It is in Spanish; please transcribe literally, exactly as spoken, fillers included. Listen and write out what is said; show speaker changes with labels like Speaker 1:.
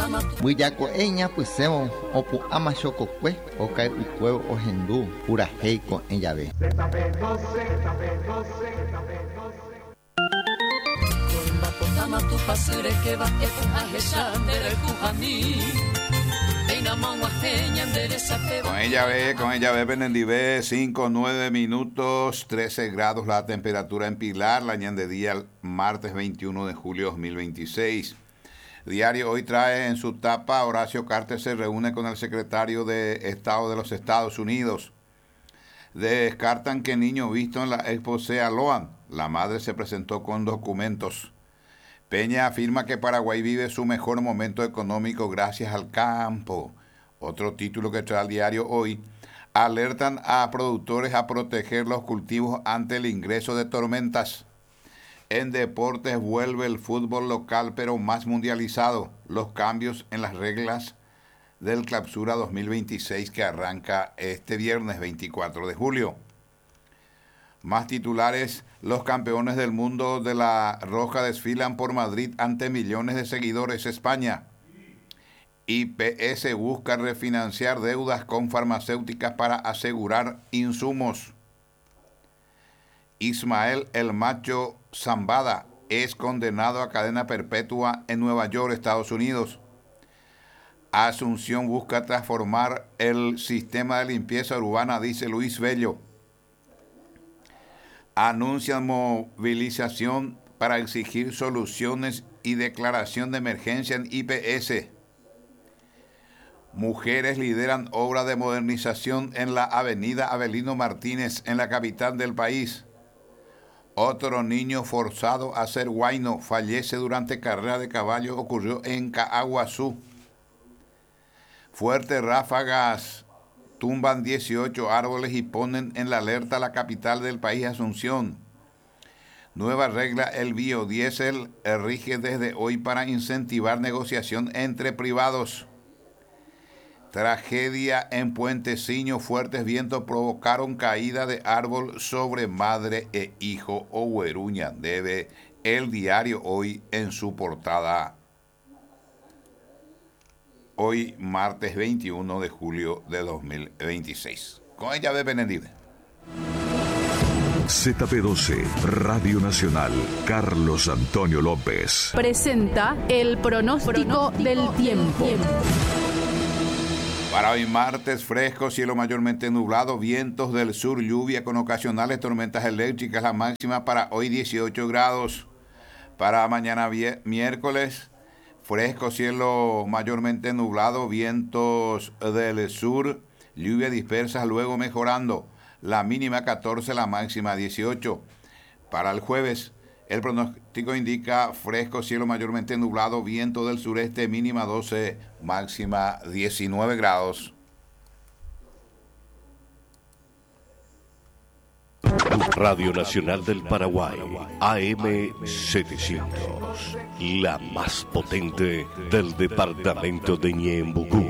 Speaker 1: Buyako eña pusemo opu ama chococue okai ucuevo ojendu pura heiko en llave.
Speaker 2: Con ella ve, con ella ve Benendivé, cinco, nueve minutos, trece grados la temperatura en Pilar, la ñan de día martes veintiuno de julio de dos mil veintiséis. Diario hoy trae en su tapa, Horacio Carter se reúne con el secretario de Estado de los Estados Unidos. Descartan que niño visto en la Expo sea Loan. La madre se presentó con documentos. Peña afirma que Paraguay vive su mejor momento económico gracias al campo. Otro título que trae el diario hoy, alertan a productores a proteger los cultivos ante el ingreso de tormentas. En deportes vuelve el fútbol local pero más mundializado, los cambios en las reglas del Clausura dos mil veintiséis que arranca este viernes veinticuatro de julio. Más titulares, los campeones del mundo de la Roja desfilan por Madrid ante millones de seguidores. España. I P S busca refinanciar deudas con farmacéuticas para asegurar insumos. Ismael el Macho Zambada es condenado a cadena perpetua en Nueva York, Estados Unidos. Asunción busca transformar el sistema de limpieza urbana, dice Luis Bello. Anuncian movilización para exigir soluciones y declaración de emergencia en I P S. Mujeres lideran obra de modernización en la avenida Avelino Martínez, en la capital del país. Otro niño forzado a ser huayno fallece durante carrera de caballos, ocurrió en Caaguazú. Fuertes ráfagas tumban dieciocho árboles y ponen en la alerta la capital del país, Asunción. Nueva regla, el biodiesel rige desde hoy para incentivar negociación entre privados. Tragedia en Puenteciño, fuertes vientos provocaron caída de árbol sobre madre e hijo. Ohueruña, debe el diario hoy en su portada. Hoy martes veintiuno de julio de dos mil veintiséis. Con ella de Benedive.
Speaker 3: Z P doce, Radio Nacional, Carlos Antonio López.
Speaker 4: Presenta el pronóstico, pronóstico del tiempo. tiempo.
Speaker 2: Para hoy martes, fresco, cielo mayormente nublado, vientos del sur, lluvia con ocasionales tormentas eléctricas, la máxima para hoy dieciocho grados. Para mañana miércoles, fresco, cielo mayormente nublado, vientos del sur, lluvia dispersa, luego mejorando, la mínima catorce, la máxima dieciocho. Para el jueves, el pronóstico indica fresco, cielo mayormente nublado, viento del sureste, mínima doce, máxima diecinueve grados.
Speaker 3: Radio Nacional del Paraguay, A M setecientos, la más potente del departamento de Ñembucú.